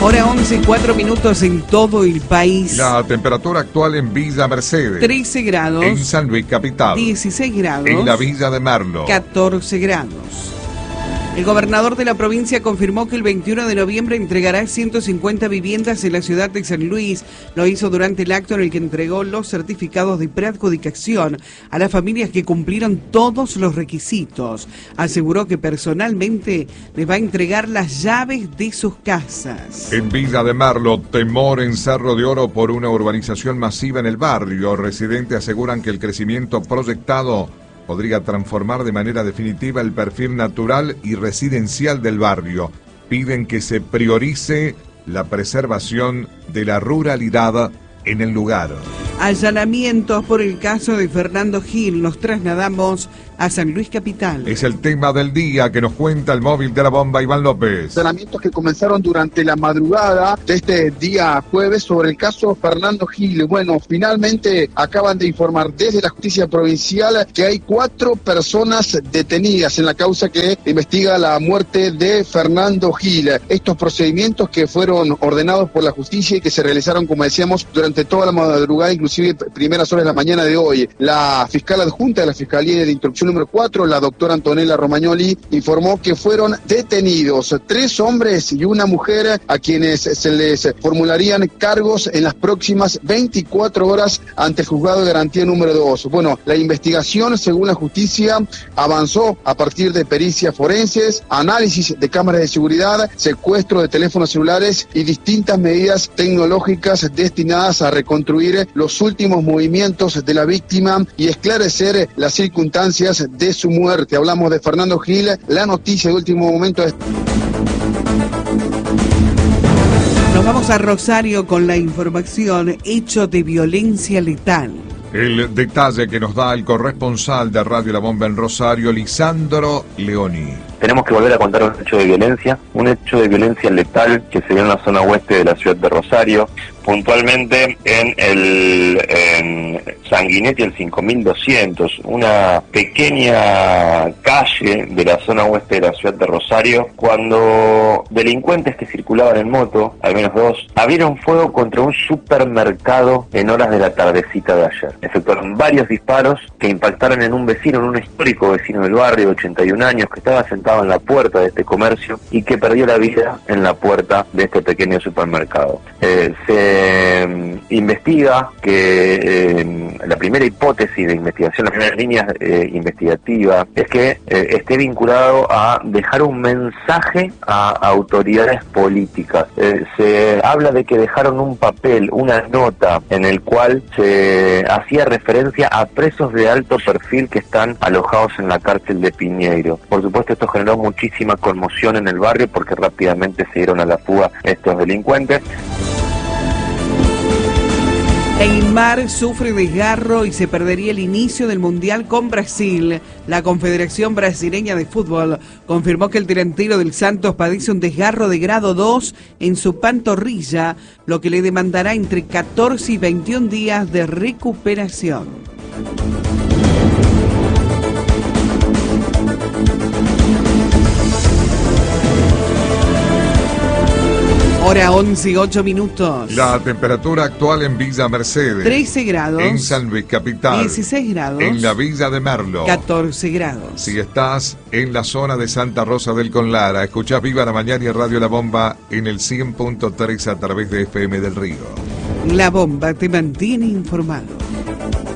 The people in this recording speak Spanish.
Hora 11:04 en todo el país. La temperatura actual en Villa Mercedes. 13 grados. En San Luis Capital. 16 grados. En la Villa de Merlo. 14 grados. El gobernador de la provincia confirmó que el 21 de noviembre entregará 150 viviendas en la ciudad de San Luis. Lo hizo durante el acto en el que entregó los certificados de preadjudicación a las familias que cumplieron todos los requisitos. Aseguró que personalmente les va a entregar las llaves de sus casas. En Villa de Merlo, temor en Cerro de Oro por una urbanización masiva en el barrio. Residentes aseguran que el crecimiento proyectado podría transformar de manera definitiva el perfil natural y residencial del barrio. Piden que se priorice la preservación de la ruralidad en el lugar. Allanamientos por el caso de Fernando Gil. Nos trasladamos a San Luis Capital. Es el tema del día que nos cuenta el móvil de la bomba Iván López. Allanamientos que comenzaron durante la madrugada de este día jueves sobre el caso Fernando Gil. Bueno, finalmente acaban de informar desde la justicia provincial que hay 4 personas detenidas en la causa que investiga la muerte de Fernando Gil. Estos procedimientos que fueron ordenados por la justicia y que se realizaron, como decíamos, durante toda la madrugada, inclusive primeras horas de la mañana de hoy. La fiscal adjunta de la Fiscalía de Instrucción número 4, la doctora Antonella Romagnoli, informó que fueron detenidos 3 hombres y una mujer a quienes se les formularían cargos en las próximas 24 horas ante el juzgado de garantía número 2. Bueno, la investigación, según la justicia, avanzó a partir de pericias forenses, análisis de cámaras de seguridad, secuestro de teléfonos celulares y distintas medidas tecnológicas destinadas a reconstruir los últimos movimientos de la víctima y esclarecer las circunstancias de su muerte. Hablamos de Fernando Gil. La noticia de último momento es... Nos vamos a Rosario con la información: hecho de violencia letal. El detalle que nos da el corresponsal de Radio La Bomba en Rosario, Lisandro Leoni. Tenemos que volver a contar un hecho de violencia letal que se dio en la zona oeste de la ciudad de Rosario, puntualmente en Sanguinetti, el 5200, una pequeña calle de la zona oeste de la ciudad de Rosario, cuando delincuentes que circulaban en moto, al menos 2, abrieron fuego contra un supermercado en horas de la tardecita de ayer. Efectuaron varios disparos que impactaron en un histórico vecino del barrio de 81 años, que estaba sentado en la puerta de este comercio y que perdió la vida en la puerta de este pequeño supermercado. Se investiga que la primera hipótesis de investigación, la primera línea investigativa, es que esté vinculado a dejar un mensaje a autoridades políticas. Se habla de que dejaron un papel, una nota, en el cual se hacía referencia a presos de alto perfil que están alojados en la cárcel de Piñeiro. Por supuesto, esto generó muchísima conmoción en el barrio porque rápidamente se dieron a la fuga estos delincuentes. Neymar sufre desgarro y se perdería el inicio del Mundial con Brasil. La Confederación Brasileña de Fútbol confirmó que el delantero del Santos padece un desgarro de grado 2 en su pantorrilla, lo que le demandará entre 14 y 21 días de recuperación. Hora 11:08. La temperatura actual en Villa Mercedes. 13 grados. En San Luis Capital. 16 grados. En la Villa de Merlo. 14 grados. Si estás en la zona de Santa Rosa del Conlara, escuchás Viva la Mañana y Radio La Bomba en el 100.3 a través de FM del Río. La Bomba te mantiene informado.